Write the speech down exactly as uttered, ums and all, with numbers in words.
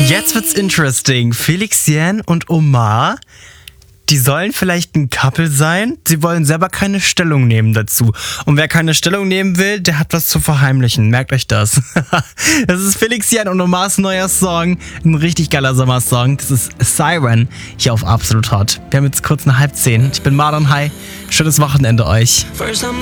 Jetzt wird's interesting. Felix Jähn und Omar, die sollen vielleicht ein Couple sein. Sie wollen selber keine Stellung nehmen dazu. Und wer keine Stellung nehmen will, der hat was zu verheimlichen. Merkt euch das. Das ist Felix Jähn und Omars neuer Song. Ein richtig geiler Sommersong. Das ist Siren hier auf Absolut Hot. Wir haben jetzt kurz eine halb zehn. Ich bin Marlon High. Schönes Wochenende euch.